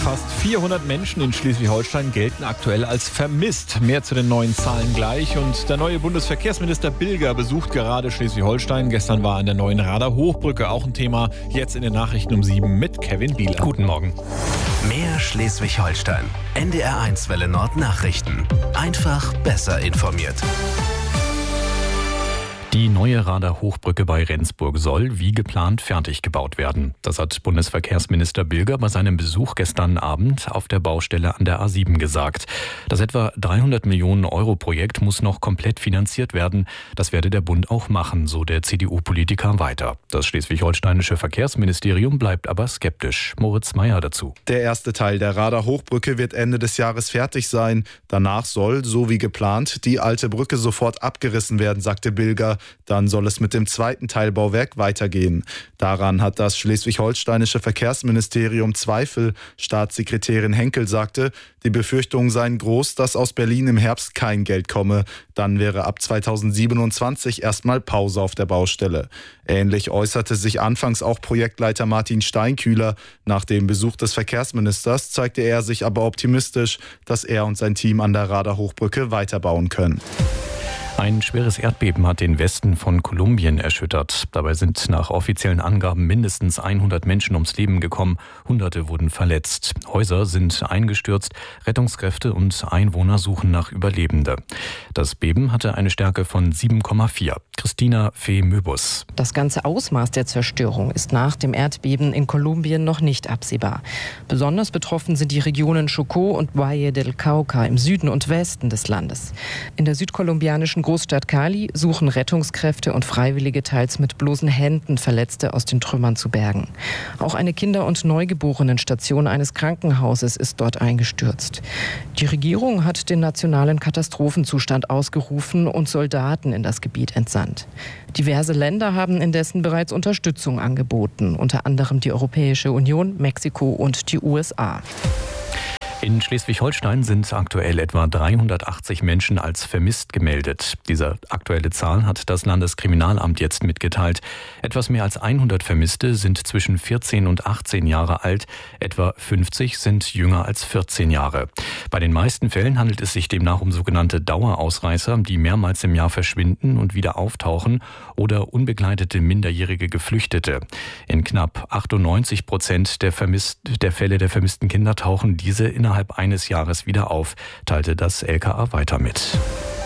Fast 400 Menschen in Schleswig-Holstein gelten aktuell als vermisst. Mehr zu den neuen Zahlen gleich. Und der neue Bundesverkehrsminister Bilger besucht gerade Schleswig-Holstein. Gestern war an der neuen Rader Hochbrücke auch ein Thema. Jetzt in den Nachrichten um 7 mit Kevin Bieler. Guten Morgen. Mehr Schleswig-Holstein. NDR1 Welle Nord Nachrichten. Einfach besser informiert. Die neue Rader Hochbrücke bei Rendsburg soll wie geplant fertig gebaut werden. Das hat Bundesverkehrsminister Bilger bei seinem Besuch gestern Abend auf der Baustelle an der A7 gesagt. Das etwa 300 Millionen Euro Projekt muss noch komplett finanziert werden. Das werde der Bund auch machen, so der CDU-Politiker weiter. Das schleswig-holsteinische Verkehrsministerium bleibt aber skeptisch. Moritz Meyer dazu. Der erste Teil der Rader Hochbrücke wird Ende des Jahres fertig sein. Danach soll, so wie geplant, die alte Brücke sofort abgerissen werden, sagte Bilger. Dann soll es mit dem zweiten Teilbauwerk weitergehen. Daran hat das schleswig-holsteinische Verkehrsministerium Zweifel. Staatssekretärin Henkel sagte, die Befürchtungen seien groß, dass aus Berlin im Herbst kein Geld komme. Dann wäre ab 2027 erstmal Pause auf der Baustelle. Ähnlich äußerte sich anfangs auch Projektleiter Martin Steinkühler. Nach dem Besuch des Verkehrsministers zeigte er sich aber optimistisch, dass er und sein Team an der Rader Hochbrücke weiterbauen können. Ein schweres Erdbeben hat den Westen von Kolumbien erschüttert. Dabei sind nach offiziellen Angaben mindestens 100 Menschen ums Leben gekommen. Hunderte wurden verletzt. Häuser sind eingestürzt. Rettungskräfte und Einwohner suchen nach Überlebende. Das Beben hatte eine Stärke von 7,4. Christina Fee-Möbus. Das ganze Ausmaß der Zerstörung ist nach dem Erdbeben in Kolumbien noch nicht absehbar. Besonders betroffen sind die Regionen Chocó und Valle del Cauca im Süden und Westen des Landes. In der südkolumbianischen Großstadt Cali suchen Rettungskräfte und Freiwillige teils mit bloßen Händen Verletzte aus den Trümmern zu bergen. Auch eine Kinder- und Neugeborenen-Station eines Krankenhauses ist dort eingestürzt. Die Regierung hat den nationalen Katastrophenzustand ausgerufen und Soldaten in das Gebiet entsandt. Diverse Länder haben indessen bereits Unterstützung angeboten, unter anderem die Europäische Union, Mexiko und die USA. In Schleswig-Holstein sind aktuell etwa 380 Menschen als vermisst gemeldet. Diese aktuelle Zahl hat das Landeskriminalamt jetzt mitgeteilt. Etwas mehr als 100 Vermisste sind zwischen 14 und 18 Jahre alt. Etwa 50 sind jünger als 14 Jahre. Bei den meisten Fällen handelt es sich demnach um sogenannte Dauerausreißer, die mehrmals im Jahr verschwinden und wieder auftauchen, oder unbegleitete minderjährige Geflüchtete. In knapp 98% der Fälle der vermissten Kinder tauchen diese innerhalb eines Jahres wieder auf, teilte das LKA weiter mit.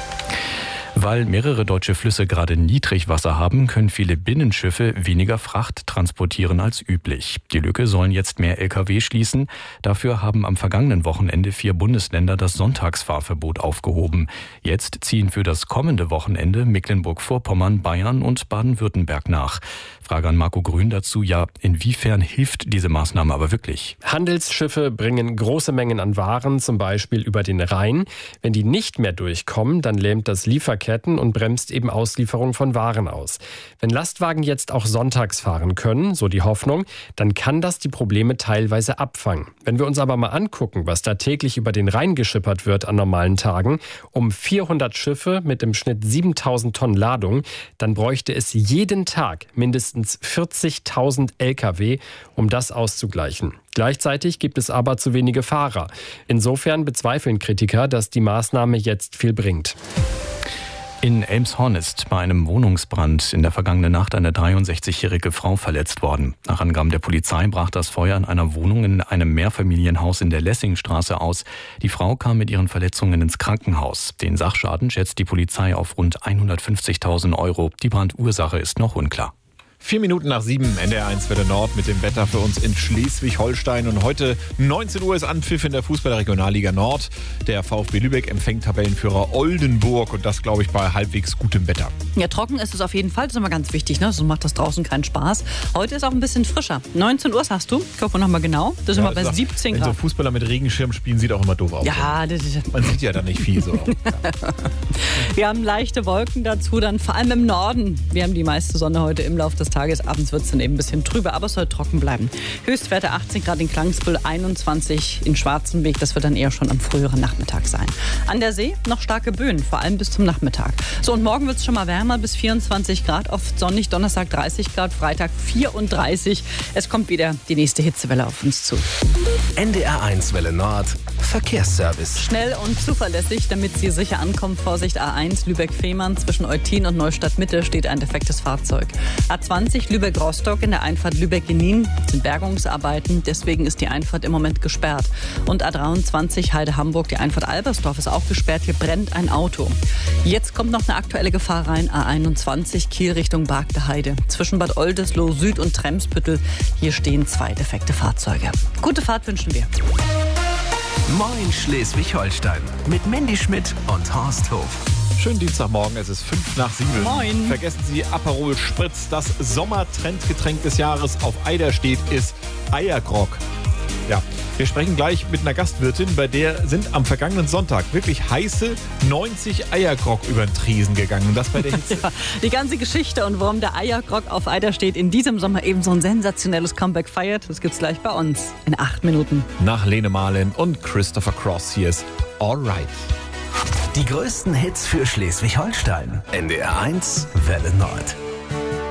Weil mehrere deutsche Flüsse gerade Niedrigwasser haben, können viele Binnenschiffe weniger Fracht transportieren als üblich. Die Lücke sollen jetzt mehr Lkw schließen. Dafür haben am vergangenen Wochenende 4 Bundesländer das Sonntagsfahrverbot aufgehoben. Jetzt ziehen für das kommende Wochenende Mecklenburg-Vorpommern, Bayern und Baden-Württemberg nach. Frage an Marco Grün dazu, inwiefern hilft diese Maßnahme aber wirklich? Handelsschiffe bringen große Mengen an Waren, zum Beispiel über den Rhein. Wenn die nicht mehr durchkommen, dann lähmt das Lieferketten und bremst eben Auslieferung von Waren aus. Wenn Lastwagen jetzt auch sonntags fahren können, so die Hoffnung, dann kann das die Probleme teilweise abfangen. Wenn wir uns aber mal angucken, was da täglich über den Rhein geschippert wird an normalen Tagen, um 400 Schiffe mit im Schnitt 7.000 Tonnen Ladung, dann bräuchte es jeden Tag mindestens 40.000 Lkw, um das auszugleichen. Gleichzeitig gibt es aber zu wenige Fahrer. Insofern bezweifeln Kritiker, dass die Maßnahme jetzt viel bringt. In Elmshorn ist bei einem Wohnungsbrand in der vergangenen Nacht eine 63-jährige Frau verletzt worden. Nach Angaben der Polizei brach das Feuer in einer Wohnung in einem Mehrfamilienhaus in der Lessingstraße aus. Die Frau kam mit ihren Verletzungen ins Krankenhaus. Den Sachschaden schätzt die Polizei auf rund 150.000 Euro. Die Brandursache ist noch unklar. 4 Minuten nach 7, NDR1 Welle Nord mit dem Wetter für uns in Schleswig-Holstein. Und heute 19 Uhr ist Anpfiff in der Fußball-Regionalliga Nord. Der VfB Lübeck empfängt Tabellenführer Oldenburg und das, glaube ich, bei halbwegs gutem Wetter. Ja, trocken ist es auf jeden Fall, das ist immer ganz wichtig, ne? Sonst macht das draußen keinen Spaß. Heute ist auch ein bisschen frischer. 19 Uhr sagst du, gucken wir nochmal genau, das ist immer bei 17 Grad. Wenn so Fußballer mit Regenschirm spielen, sieht auch immer doof aus. Ja, das ist... Man sieht ja da nicht viel so. Wir haben leichte Wolken dazu, dann vor allem im Norden. Wir haben die meiste Sonne heute im Laufe des Tages. Abends wird es dann eben ein bisschen trüber, aber es soll trocken bleiben. Höchstwerte 18 Grad in Klangsbühl, 21 in Schwarzenberg. Das wird dann eher schon am früheren Nachmittag sein. An der See noch starke Böen, vor allem bis zum Nachmittag. So, und morgen wird es schon mal wärmer, bis 24 Grad. Oft sonnig, Donnerstag 30 Grad, Freitag 34. Es kommt wieder die nächste Hitzewelle auf uns zu. NDR1 Welle Nord Verkehrsservice. Schnell und zuverlässig, damit Sie sicher ankommen. Vorsicht, A1 Lübeck-Fehmarn. Zwischen Eutin und Neustadt-Mitte steht ein defektes Fahrzeug. A20 Lübeck-Rostock in der Einfahrt Lübeck-Genin sind Bergungsarbeiten. Deswegen ist die Einfahrt im Moment gesperrt. Und A23 Heide-Hamburg, die Einfahrt Albersdorf ist auch gesperrt. Hier brennt ein Auto. Jetzt kommt noch eine aktuelle Gefahr rein. A21 Kiel Richtung Bargte Heide. Zwischen Bad Oldesloe Süd und Tremsbüttel. Hier stehen 2 defekte Fahrzeuge. Gute Fahrt wünschen wir. Moin Schleswig-Holstein mit Mandy Schmidt und Horst Hof. Schönen Dienstagmorgen, es ist 5:05. Moin. Vergessen Sie Aperol Spritz. Das Sommertrendgetränk des Jahres auf Eider steht, ist Eiergrog. Ja, wir sprechen gleich mit einer Gastwirtin, bei der sind am vergangenen Sonntag wirklich heiße 90 Eiergrog über den Tresen gegangen. Und das bei der Hitze. Ja, die ganze Geschichte und warum der Eiergrog auf Eider steht, in diesem Sommer eben so ein sensationelles Comeback feiert, das gibt's gleich bei uns in 8 Minuten. Nach Lene Marlin und Christopher Cross, hier ist Alright. Die größten Hits für Schleswig-Holstein. NDR1 Welle Nord.